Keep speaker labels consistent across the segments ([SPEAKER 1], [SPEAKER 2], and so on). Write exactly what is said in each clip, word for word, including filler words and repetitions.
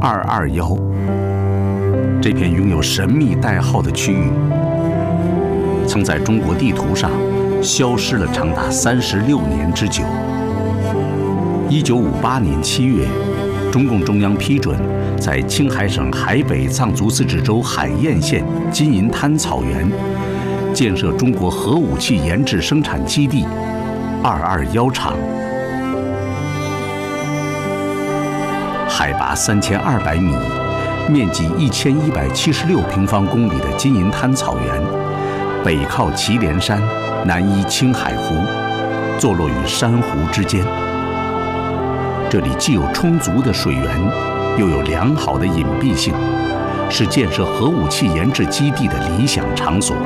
[SPEAKER 1] 二二幺。这片拥有神秘代号的区域，曾在中国地图上消失了长达三十六年之久。一九五八年七月，中共中央批准在青海省海北藏族自治州海晏县金银滩草原建设中国核武器研制生产基地二二幺厂。海拔三千二百米。面积一千一百七十六平方公里的金银滩草原，北靠祁连山，南依青海湖，坐落于珊瑚之间。这里既有充足的水源，又有良好的隐蔽性，是建设核武器研制基地的理想场所。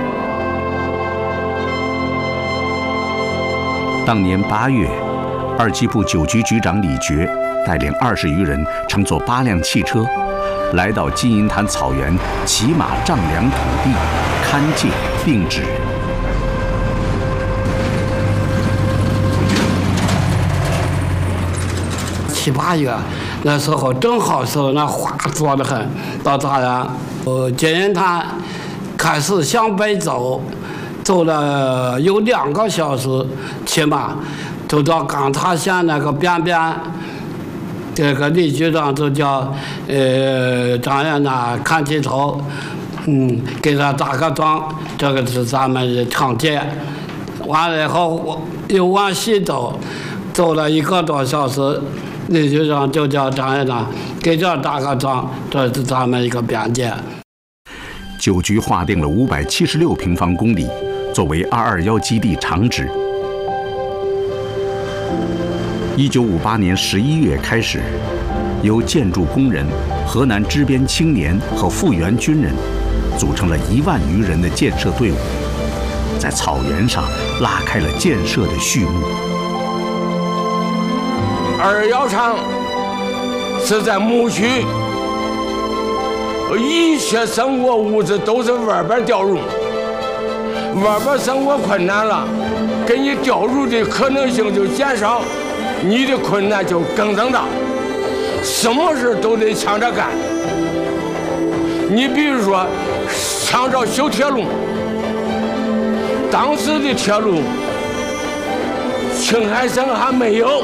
[SPEAKER 1] 当年八月，二机部九局局长李觉带领二十余人，乘坐八辆汽车，来到金银滩草原，骑马丈量土地，勘界定址。
[SPEAKER 2] 七八月那时候正好是那花多得很，到大然，呃，金银滩开始向北走，走了有两个小时，骑马走到钢塔县那个边边。这个李局长就叫呃张院长看起头，嗯，给他打个桩，这个是咱们的常见。完了以后，我又往西走，走了一个多小时，李局长就叫张院长给这打个桩，这是咱们一个边界。
[SPEAKER 1] 九局划定了五百七十六平方公里，作为二二幺基地场址。一九五八年十一月开始，由建筑工人、河南支边青年和复员军人组成了一万余人的建设队伍，在草原上拉开了建设的序幕。
[SPEAKER 3] 二幺厂是在牧区，一切生活物资都是外边调入，外边生活困难了，给你调入的可能性就减少。你的困难就更增大，什么事都得抢着干。你比如说，抢着修铁路，当时的铁路，青海省还没有。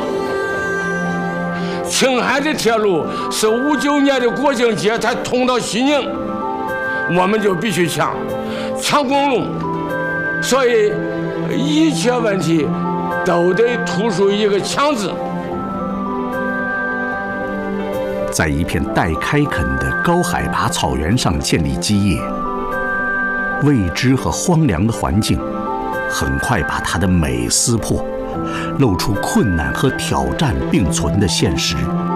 [SPEAKER 3] 青海的铁路是五九年的国庆节才通到西宁，我们就必须抢，抢公路，所以一切问题都得突出一个强字。
[SPEAKER 1] 在一片待开垦的高海拔草原上建立基业，未知和荒凉的环境很快把它的美撕破，露出困难和挑战并存的现实。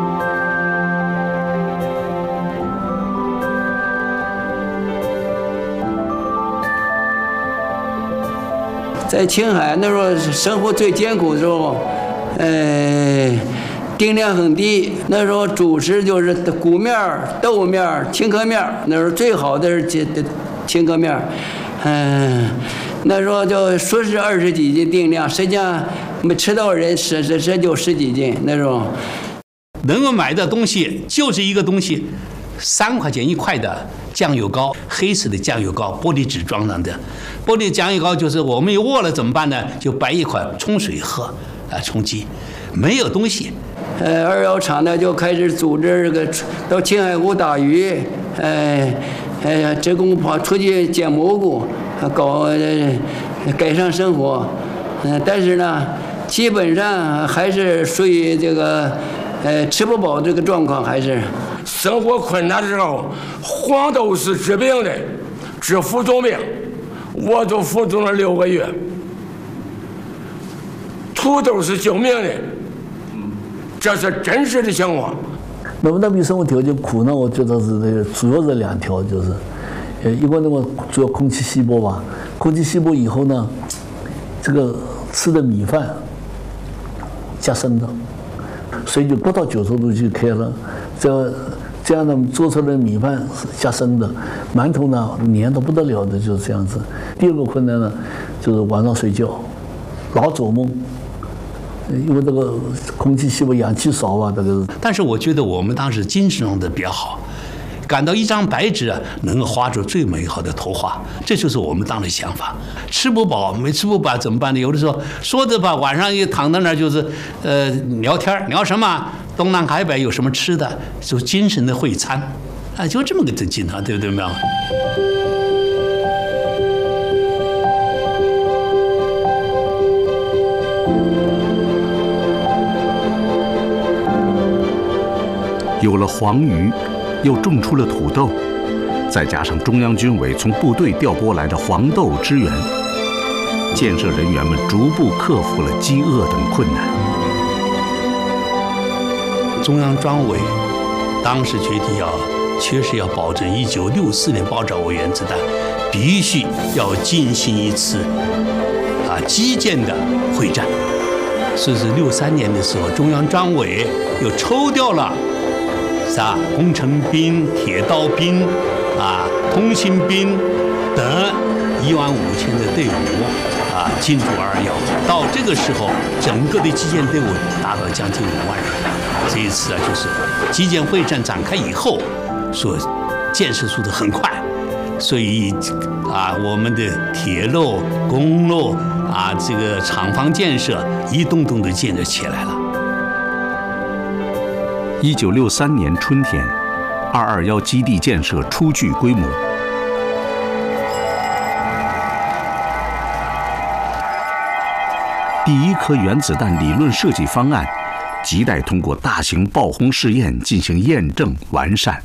[SPEAKER 4] 在青海那时候生活最艰苦的时候，呃，定量很低。那时候主食就是谷面、豆面、青稞面，那时候最好的是青青稞面。嗯、呃，那时候就说是二十几斤定量，实际上没吃到人十十十就十几斤那种。
[SPEAKER 5] 能够买的东西就是一个东西，三块钱一块的酱油膏，黑色的酱油膏，玻璃纸装上的。玻璃酱油膏就是我们一饿了怎么办呢？就掰一块冲水喝，啊，充饥，没有东西。
[SPEAKER 4] 呃，二幺厂呢就开始组织这个到青海湖打鱼，呃，呃，职工跑出去捡蘑菇，搞、呃、改善生活。嗯、呃，但是呢，基本上还是属于这个呃吃不饱这个状况，还是
[SPEAKER 3] 生活困难的时候，黄豆是治病的，治浮肿病。我都服肿了六个月，土豆是救命的，这是真实的情况。
[SPEAKER 6] 那么那边生活条件苦呢？我觉得是这个主要是两条，就是，呃，一个那么主要空气稀薄吧，空气稀薄以后呢，这个吃的米饭加生的，水就不到九十度就开了，这这样呢做出来的米饭是加生的，馒头呢黏得不得了的，就是这样子。第二个困难呢，就是晚上睡觉，老做梦， 因为这个空气稀薄，氧气少啊，这个。
[SPEAKER 5] 但是我觉得我们当时精神上的比较好，感到一张白纸啊能够画出最美好的图画，这就是我们当时想法。吃不饱，没吃不饱怎么办呢？有的时候说着吧，晚上一躺在那儿就是呃聊天，聊什么东南海北有什么吃的，就精神的会餐，啊，就这么个经常，对不对嘛？
[SPEAKER 1] 有了黄鱼，又种出了土豆，再加上中央军委从部队调拨来的黄豆支援，建设人员们逐步克服了饥饿等困难。
[SPEAKER 5] 中央专委当时决定要，确实要保证一九六四年爆炸物原子弹必须要进行一次啊基建的会战，所以是六三年的时候，中央专委又抽调了。啊，工程兵、铁道兵、啊，通信兵等一万五千的队伍啊，进驻二二幺。到这个时候，整个的基建队伍达到将近五万人。这一次啊，就是基建会战展开以后，所建设速度很快，所以啊，我们的铁路、公路啊，这个厂房建设一栋栋的建设起来了。
[SPEAKER 1] 一九六三年春天，二二幺基地建设初具规模。第一颗原子弹理论设计方案，亟待通过大型爆轰试验进行验证完善。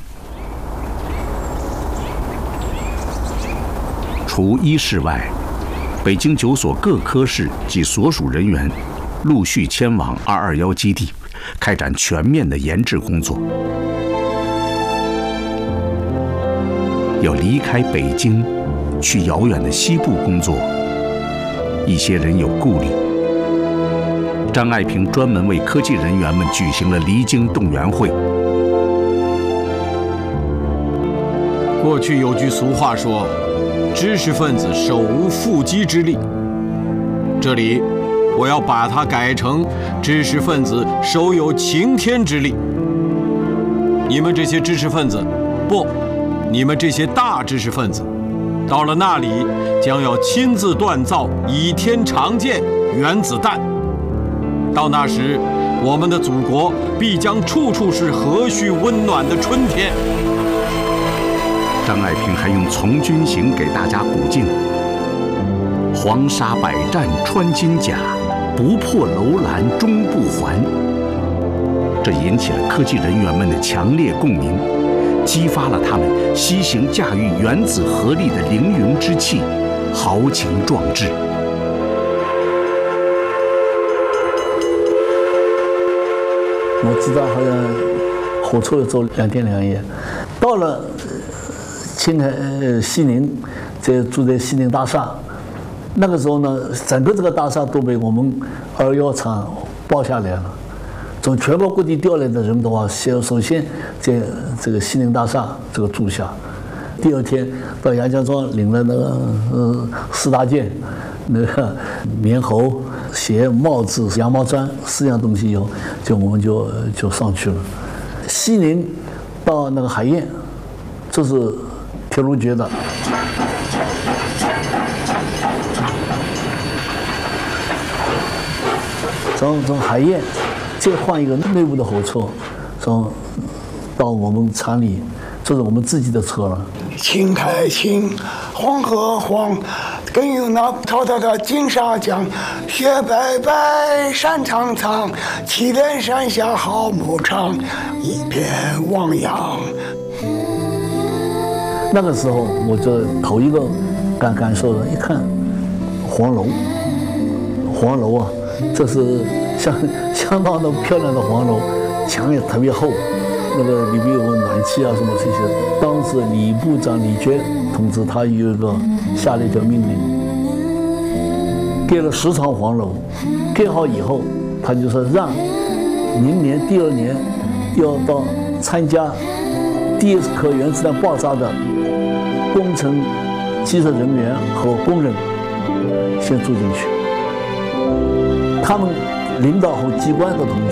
[SPEAKER 1] 除一室外，北京九所各科室及所属人员陆续迁往二二幺基地。开展全面的研制工作，要离开北京，去遥远的西部工作。一些人有顾虑。张爱萍专门为科技人员们举行了离京动员会。
[SPEAKER 7] 过去有句俗话说：“知识分子手无缚鸡之力。”这里。我要把它改成知识分子手有擎天之力。你们这些知识分子，不，你们这些大知识分子，到了那里将要亲自锻造倚天长剑原子弹。到那时，我们的祖国必将处处是和煦温暖的春天。
[SPEAKER 1] 张爱萍还用《从军行》给大家鼓劲：黄沙百战穿金甲。不破楼兰终不还。这引起了科技人员们的强烈共鸣，激发了他们西行驾驭原子核力的凌云之气，豪情壮志。
[SPEAKER 6] 我知道好像火车要走两天两夜，到了青海呃西宁，在住在西宁大厦。那个时候呢，整个这个大厦都被我们二幺厂包下来了。从全国各地调来的人的话，先首先在这个西宁大厦这个住下，第二天到杨家庄领了那个呃四大件，那个棉猴、鞋、帽子、羊毛毡四样东西以后，就我们就就上去了。西宁到那个海晏，这是铁路局的。从从海晏再换一个内部的火车，从到我们厂里，这是我们自己的车了。
[SPEAKER 8] 青开青，黄河黄，更有那滔滔的金沙江，雪白白，山苍苍，祁连山下好牧场，一片汪洋。
[SPEAKER 6] 那个时候，我就头一个感感受的，一看黄楼，黄楼啊。这是相相当的漂亮的黄楼，墙也特别厚，那个里面有个暖气啊什么这些。当时李部长李觉同志他有一个下了一条命令，盖了十幢黄楼，盖好以后，他就说让明年第二年要到参加第一颗原子弹爆炸的工程技术人员和工人先住进去。他们领导和机关的同志。